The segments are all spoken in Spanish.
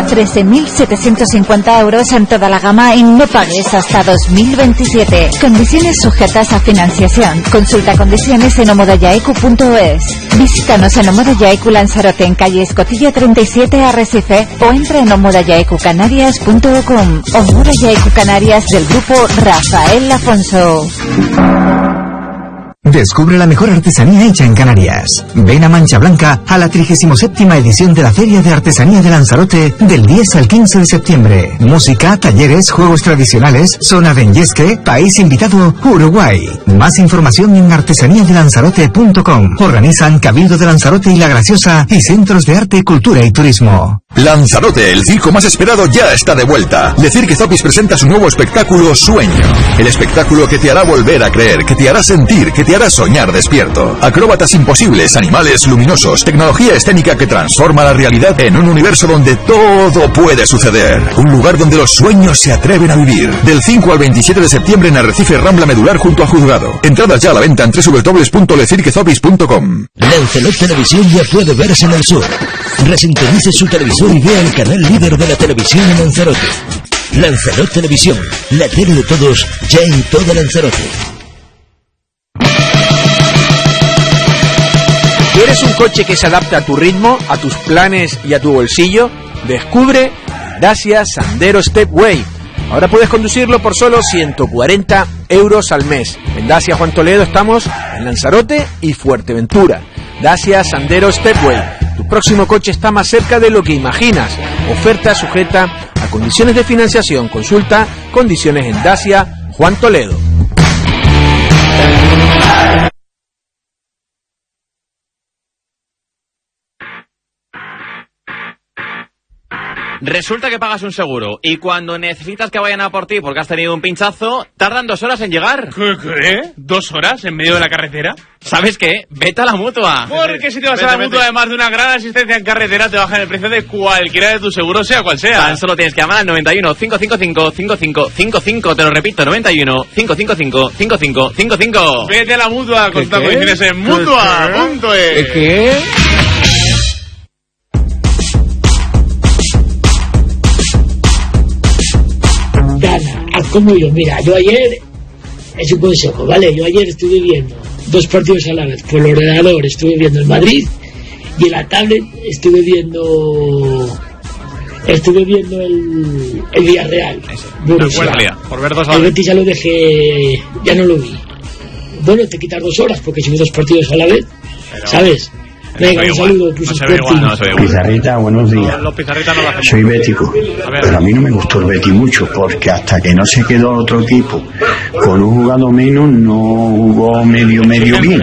13.750 euros en toda la gama y no pagues hasta 2027. Condiciones sujetas a financiación. Consulta condiciones en omodayaecu.es. Visítanos en Omodayaecu Lanzarote en calle Escotilla 37 Arrecife o entra en omodayaecucanarias.com. Omodayaecu Canarias del grupo Rafael Afonso. Descubre la mejor artesanía hecha en Canarias. Ven a Mancha Blanca a la 37ª edición de la Feria de Artesanía de Lanzarote del 10 al 15 de septiembre. Música, talleres, juegos tradicionales, zona de Enyesque, país invitado, Uruguay. Más información en artesaniadelanzarote.com. Organizan Cabildo de Lanzarote y La Graciosa y Centros de Arte, Cultura y Turismo. Lanzarote, el circo más esperado, ya está de vuelta. Le Cirque Zopis presenta su nuevo espectáculo Sueño. El espectáculo que te hará volver a creer, que te hará sentir, que te hará soñar despierto. Acróbatas imposibles, animales luminosos, tecnología escénica que transforma la realidad en un universo donde todo puede suceder. Un lugar donde los sueños se atreven a vivir. Del 5 al 27 de septiembre en Arrecife, Rambla Medular junto a Juzgado. Entradas ya a la venta en www.lecirquezopis.com. Lancelot Televisión ya puede verse en el sur. Resintonice su televisor y vea el canal líder de la televisión en Lanzarote. Lancelot Televisión, la tele de todos, ya en toda Lanzarote. ¿Quieres un coche que se adapte a tu ritmo, a tus planes y a tu bolsillo? Descubre Dacia Sandero Stepway. Ahora puedes conducirlo por solo 140 euros al mes. En Dacia Juan Toledo estamos en Lanzarote y Fuerteventura. Dacia Sandero Stepway. Tu próximo coche está más cerca de lo que imaginas. Oferta sujeta a condiciones de financiación. Consulta condiciones en Dacia Juan Toledo. Resulta que pagas un seguro y cuando necesitas que vayan a por ti porque has tenido un pinchazo, tardan 2 horas en llegar. ¿Qué? ¿2 horas en medio de la carretera? ¿Sabes qué? Vete a la Mutua. Porque si te vas a la Mutua, además de una gran asistencia en carretera, te bajan el precio de cualquiera de tus seguros, sea cual sea. Tan solo tienes que llamar al 91 555 5555. Te lo repito, 91 555 5555. Vete a la Mutua, con tus condiciones en Mutua.es. ¿Qué? Como yo, mira, yo ayer, es un consejo, ¿vale? Yo ayer estuve viendo 2 partidos a la vez. Por el ordenador estuve viendo el Madrid y en la tablet estuve viendo el Villarreal. Por ver 2 el Betis ya lo dejé, ya no lo vi. Bueno, te quitas 2 horas porque si ves 2 partidos a la vez, ¿sabes? Venga, un saludo. Pizarrita, buenos días. Soy bético, pero a mí no me gustó el Betis mucho, porque hasta que no se quedó otro equipo con un jugador menos, no jugó medio bien.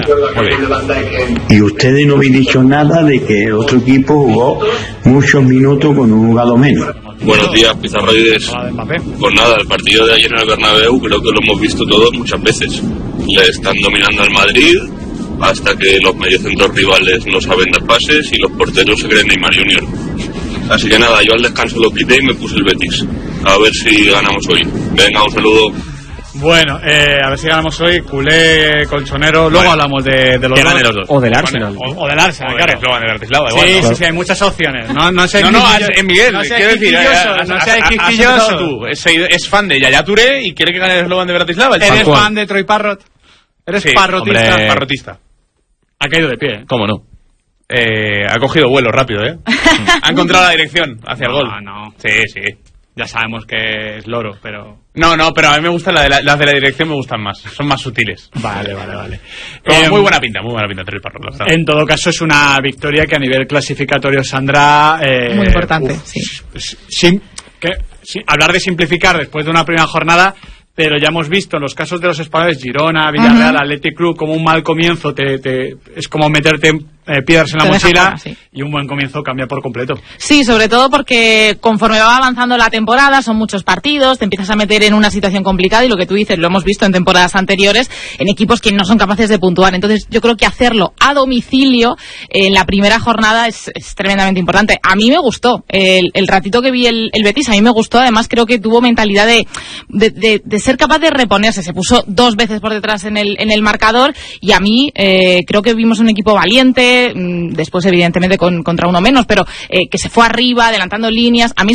Y ustedes no habéis dicho nada de que otro equipo jugó muchos minutos con un jugador menos. Buenos días, pizarroides. Pues nada, el partido de ayer en el Bernabéu creo que lo hemos visto todos muchas veces. Le están dominando al Madrid hasta que los mediocentros rivales no saben dar pases y los porteros se creen Neymar Junior. Así que nada, yo al descanso lo quité y me puse el Betis. A ver si ganamos hoy. Venga, un saludo. Bueno, a ver si ganamos hoy, culé, colchonero. Luego hablamos de los dos. O del Arsenal. O del Arsenal, claro. De Bratislava, igual. Sí, hay muchas opciones. No, en Miguel, quiero decir, no seas quisquilloso. Tú, es fan de Yaya Touré y quiere que gane el eslogan de Bratislava. Eres fan de Troy Parrot. Eres parrotista. Parrotista. Ha caído de pie. ¿Cómo no? Ha cogido vuelo rápido, Ha encontrado la dirección hacia el gol. No. Sí. Ya sabemos que es loro, pero... No, pero a mí me gustan las de la dirección, me gustan más. Son más sutiles. Vale. Muy buena pinta, Troy Parrot. En todo caso, es una victoria que a nivel clasificatorio, Sandra... muy importante, sí. Hablar de simplificar después de una primera jornada... Pero ya hemos visto en los casos de los españoles, Girona, Villarreal, Athletic Club, como un mal comienzo es como meterte piedras en la mochila, y un buen comienzo cambia por completo. Sí, sobre todo porque conforme va avanzando la temporada, son muchos partidos, te empiezas a meter en una situación complicada y lo que tú dices, lo hemos visto en temporadas anteriores, en equipos que no son capaces de puntuar. Entonces yo creo que hacerlo a domicilio en la primera jornada es tremendamente importante. A mí me gustó, el ratito que vi el Betis, a mí me gustó, además creo que tuvo mentalidad de ser capaz de reponerse, se puso 2 veces por detrás en el marcador y a mí creo que vimos un equipo valiente, después evidentemente contra uno menos, pero que se fue arriba, adelantando líneas. A mí